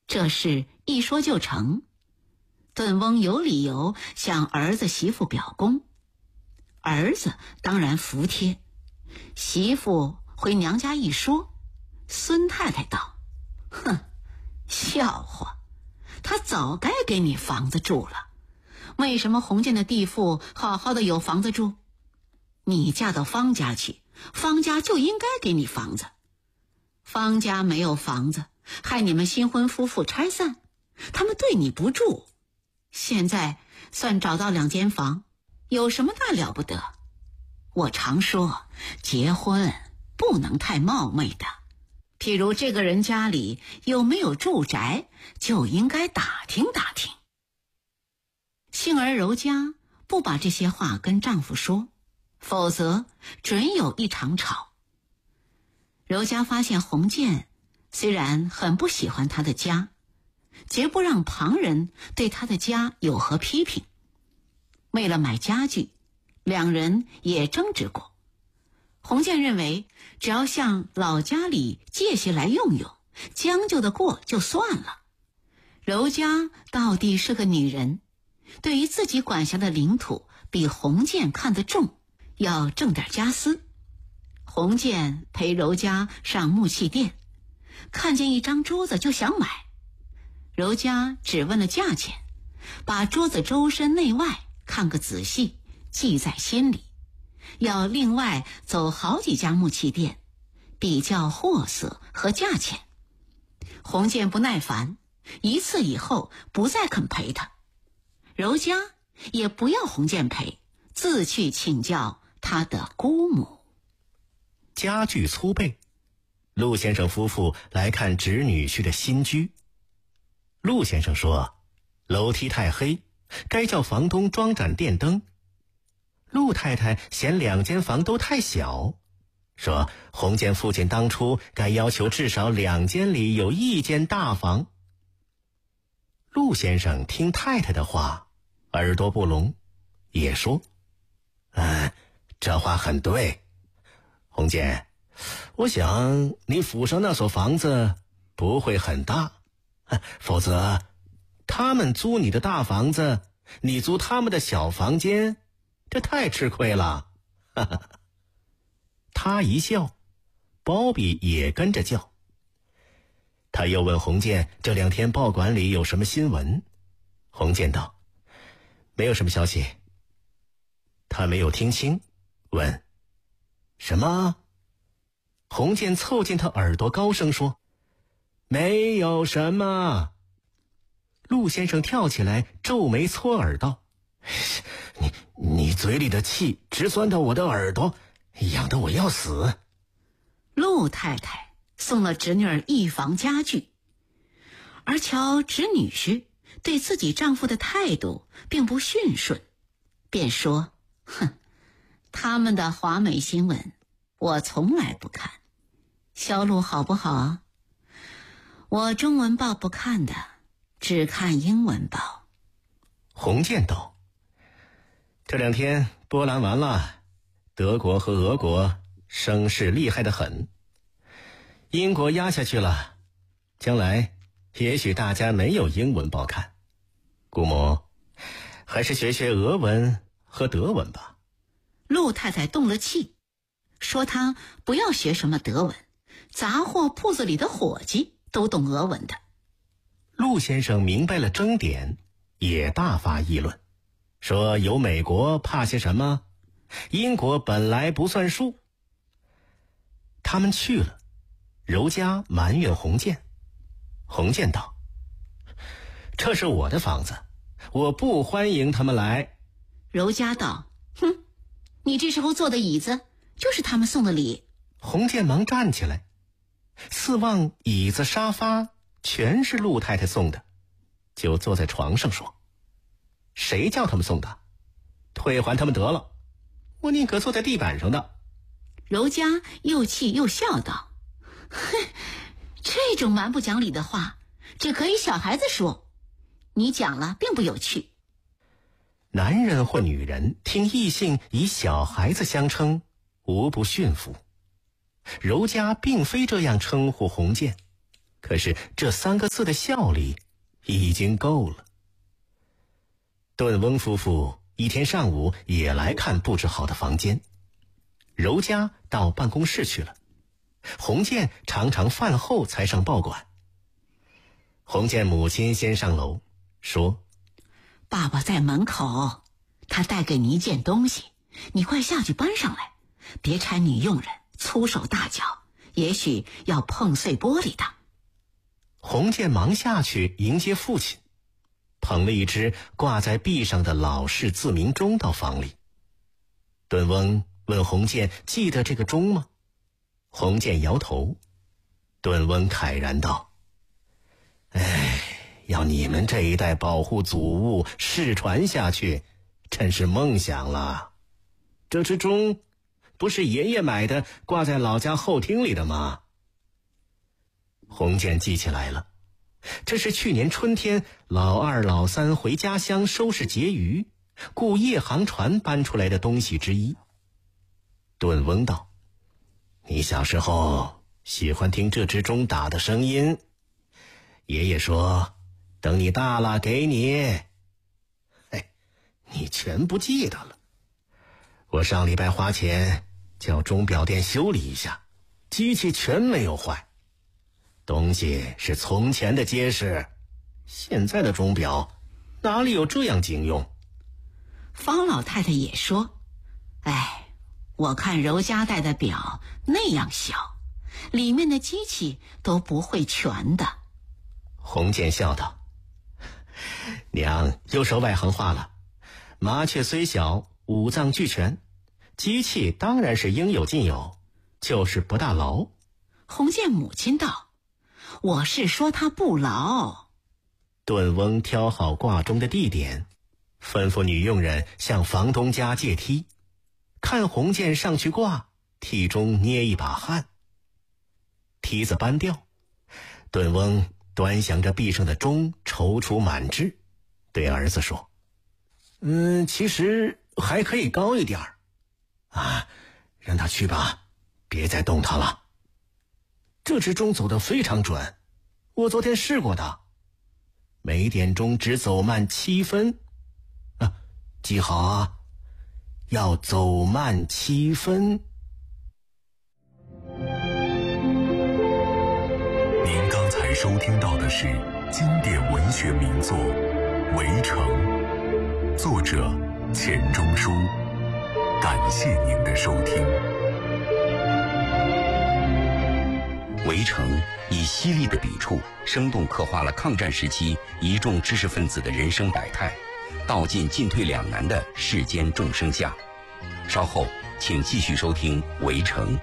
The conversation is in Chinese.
这事一说就成。顿翁有理由向儿子媳妇表功，儿子当然服帖。媳妇回娘家一说，孙太太道：哼，笑话，他早该给你房子住了，为什么洪建的地妇好好的有房子住？你嫁到方家去，方家就应该给你房子。方家没有房子，害你们新婚夫妇拆散，他们对你不住。现在算找到2间房，有什么大了不得？我常说，结婚不能太冒昧的。譬如这个人家里有没有住宅，就应该打听打听。幸而柔家不把这些话跟丈夫说，否则准有一场吵。柔家发现洪建虽然很不喜欢他的家，绝不让旁人对他的家有何批评。为了买家具，两人也争执过。洪建认为只要向老家里借些来用用，将就得过就算了。柔家到底是个女人，对于自己管辖的领土比洪建看得重，要挣点家私。洪建陪柔家上木器店，看见一张桌子就想买，柔家只问了价钱，把桌子周身内外看个仔细，记在心里，要另外走好几家木器店，比较货色和价钱。洪建不耐烦，一次以后不再肯陪他，柔家也不要洪建陪，自去请教他的姑母。 家具粗备，陆先生夫妇来看侄女婿的新居。陆先生说，楼梯太黑，该叫房东装盏电灯。陆太太嫌2间房都太小，说洪建父亲当初该要求至少2间里有1间大房。陆先生听太太的话，耳朵不聋，也说：这话很对。洪建，我想你府上那所房子不会很大，否则他们租你的大房子，你租他们的小房间，这太吃亏了。他一笑，包比也跟着叫。他又问洪建这2天报馆里有什么新闻。洪建道：没有什么消息。他没有听清，问：什么？洪建凑近他耳朵高声说：没有什么。陆先生跳起来皱眉搓耳道：你嘴里的气直钻到我的耳朵，痒得我要死。 陆太太送了侄女儿一房家具，而瞧侄女婿对自己丈夫的态度并不驯顺，便说：他们的华美新闻我从来不看，销路好不好啊？我中文报不看的，只看英文报。 洪建道：这2天波兰完了，德国和俄国声势厉害得很，英国压下去了，将来也许大家没有英文报看，姑母还是学学俄文和德文吧。 陆太太动了气，说她不要学什么德文，杂货铺子里的伙计都懂俄文的。 陆先生明白了争点，也大发议论，说有美国怕些什么？英国本来不算数。他们去了，柔家埋怨洪建。洪建道：这是我的房子，我不欢迎他们来。 柔家道：你这时候坐的椅子就是他们送的礼。 洪建忙站起来，四望椅子沙发全是陆太太送的，就坐在床上说：谁叫他们送的？退还他们得了，我宁可坐在地板上的。 柔家又气又笑道：这种蛮不讲理的话只可以小孩子说，你讲了并不有趣。 男人或女人听异性以小孩子相称，无不驯服。柔家并非这样称呼洪建。 可是这3个字的效力已经够了。顿翁夫妇一天上午也来看布置好的房间，柔家到办公室去了，洪建常常饭后才上报馆。洪建母亲先上楼说： 爸爸在门口，他带给你一件东西，你快下去搬上来，别搀女佣人粗手大脚，也许要碰碎玻璃的。 洪建忙下去迎接父亲，捧了一只挂在壁上的老式自鸣钟到房里。顿翁问洪建记得这个钟吗？洪建摇头。顿翁慨然道：要你们这一代保护祖物世传下去，真是梦想了。这只钟不是爷爷买的，挂在老家后厅里的吗？洪建记起来了，这是去年春天老二老三回家乡收拾结余，雇夜航船搬出来的东西之一。顿翁道：你小时候喜欢听这只钟打的声音，爷爷说等你大了给你。你全不记得了。我上礼拜花钱叫钟表店修理一下，机器全没有坏。东西是从前的结实，现在的钟表哪里有这样经用？ 方老太太也说：我看柔家带的表那样小，里面的机器都不会全的。 洪建笑道：娘又说外行话了，麻雀虽小，五脏俱全，机器当然是应有尽有，就是不大牢。 洪建母亲道：我是说它不牢。 顿翁挑好挂钟的地点，吩咐女佣人向房东家借梯，看洪建上去挂，替钟捏一把汗。梯子搬掉，顿翁端详着壁上的钟，踌躇满志，对儿子说：其实还可以高一点让他去吧，别再动它了。这只钟走得非常准，我昨天试过的，每点钟只走慢7分。记好啊，要走慢7分。 您刚才收听到的是经典文学名作《围城》，作者钱钟书。感谢您的收听。 《围城》以犀利的笔触，生动刻画了抗战时期一众知识分子的人生百态，道尽进退两难的世间众生相。稍后请继续收听《围城》。